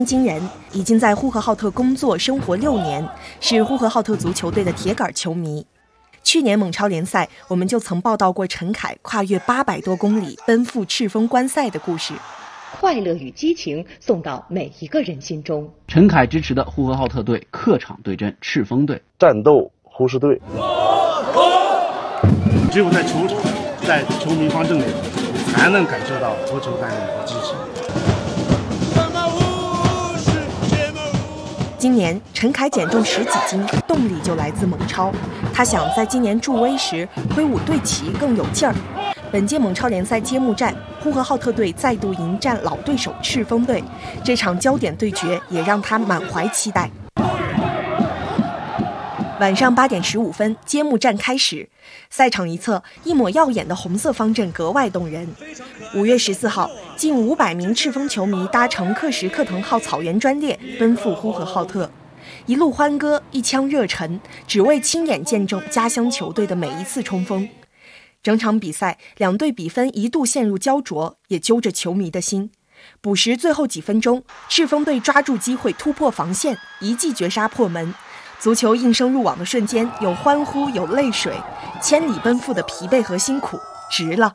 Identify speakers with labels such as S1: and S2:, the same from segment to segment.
S1: 京人，已经在呼和浩特工作生活6年，是呼和浩特足球队的铁杆球迷。去年蒙超联赛，我们就曾报道过陈凯跨越800多公里奔赴赤峰观赛的故事。
S2: 快乐与激情送到每一个人心中。
S3: 陈凯支持的呼和浩特队客场对阵赤峰队，
S4: 战斗呼市队。
S5: 只有在球场，在球迷方阵里，才能感受到足球带来的激情。
S1: 今年陈凯减重10几斤，动力就来自蒙超。他想在今年助威时挥舞队旗更有劲儿。本届蒙超联赛揭幕战，呼和浩特队再度迎战老对手赤峰队，这场焦点对决也让他满怀期待。晚上8点15分，揭幕战开始。赛场一侧，一抹耀眼的红色方阵格外动人。5月14号，近500名赤峰球迷搭乘克什克腾号草原专列奔赴呼和浩特，一路欢歌，一腔热忱，只为亲眼见证家乡球队的每一次冲锋。整场比赛，两队比分一度陷入焦灼，也揪着球迷的心。补时最后几分钟，赤峰队抓住机会突破防线，一记绝杀破门。足球应声入网的瞬间，有欢呼，有泪水，千里奔赴的疲惫和辛苦值了。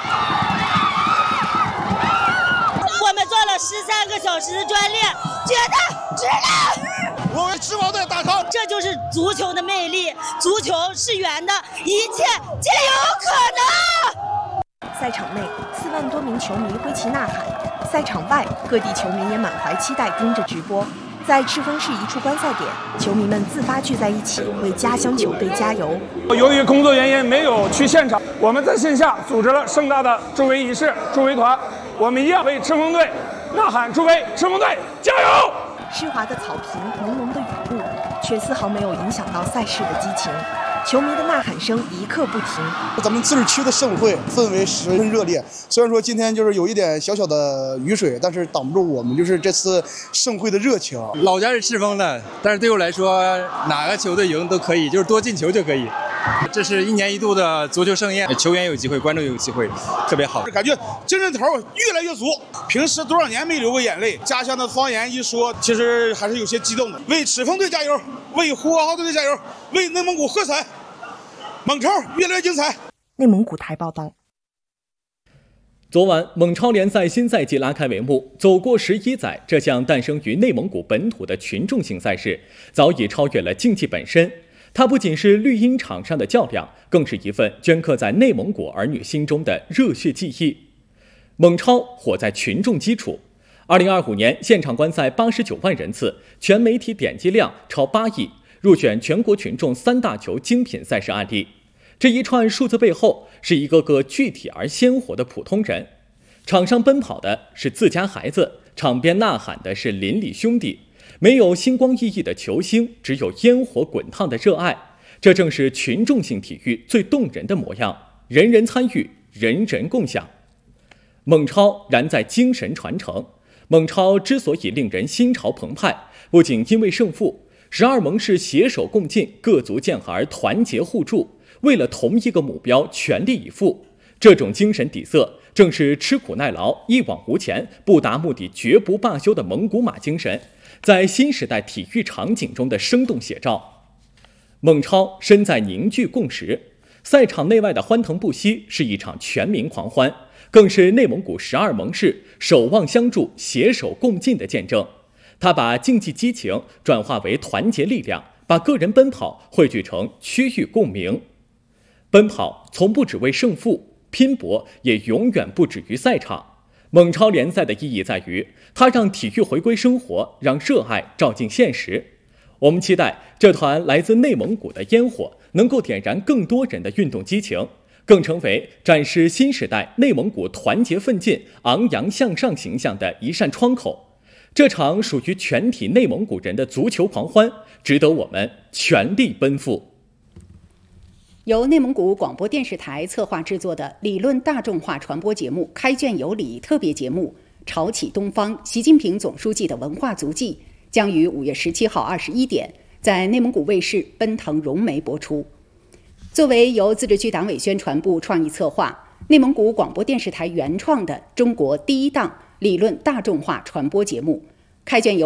S6: 我们坐了13个小时的专列，觉得值了。
S7: 我为赤峰队打 call，
S6: 这就是足球的魅力，足球是圆的，一切皆有可能。
S1: 赛场内4万多名球迷挥旗呐喊，赛场外各地球迷也满怀期待盯着直播。在赤峰市一处观赛点，球迷们自发聚在一起，为家乡球队加油。
S8: 由于工作原因没有去现场，我们在线下组织了盛大的助威仪式、助威团，我们一样为赤峰队呐喊助威，赤峰队加油！
S1: 湿滑的草坪，朦胧的雨雾，却丝毫没有影响到赛事的激情。球迷的呐喊声一刻不停。
S7: 咱们自治区的盛会氛围十分热烈，虽然说今天就是有一点小小的雨水，但是挡不住我们就是这次盛会的热情。
S9: 老家是赤峰的，但是对我来说，哪个球队赢都可以，就是多进球就可以。这是1年1度的足球盛宴，球员有机会，观众有机会，特别好。
S7: 感觉精神头越来越足，平时多少年没流过眼泪，家乡的方言一说，其实还是有些激动的。为赤峰队加油，为呼和浩特队加油，为内蒙古喝彩！蒙超越来越精彩。
S1: 内蒙古台报道。
S10: 昨晚，蒙超联赛新赛季拉开帷幕。走过11载，这项诞生于内蒙古本土的群众性赛事，早已超越了竞技本身。它不仅是绿茵场上的较量，更是一份镌刻在内蒙古儿女心中的热血记忆。蒙超火在群众基础。2025年现场观赛89万人次，全媒体点击量超8亿，入选全国群众3大球精品赛事案例。这一串数字背后，是一个个具体而鲜活的普通人。场上奔跑的是自家孩子，场边呐喊的是邻里兄弟。没有星光熠熠的球星，只有烟火滚烫的热爱。这正是群众性体育最动人的模样，人人参与，人人共享。蒙超燃在精神传承。蒙超之所以令人心潮澎湃，不仅因为胜负，12盟是携手共进，各族健儿团结互助，为了同一个目标全力以赴。这种精神底色，正是吃苦耐劳、一往无前、不达目的绝不罢休的蒙古马精神，在新时代体育场景中的生动写照。蒙超身在凝聚共识，赛场内外的欢腾不息是一场全民狂欢，更是内蒙古12盟市守望相助、携手共进的见证。它把竞技激情转化为团结力量，把个人奔跑汇聚成区域共鸣。奔跑从不只为胜负，拼搏也永远不止于赛场。蒙超联赛的意义在于，它让体育回归生活，让热爱照进现实。我们期待这团来自内蒙古的烟火能够点燃更多人的运动激情，更成为展示新时代内蒙古团结奋进、昂扬向上形象的一扇窗口。这场属于全体内蒙古人的足球狂欢，值得我们全力奔赴。
S2: 由内蒙古广播电视台策划制作的理论大众化传播节目《开卷有礼》特别节目《潮起东方：习近平总书记的文化足迹》将于5月17号21点在内蒙古卫视奔腾融媒播出。作为由自治区党委宣传部创意策划、内蒙古广播电视台原创的中国第一档理论大众化传播节目， 开卷有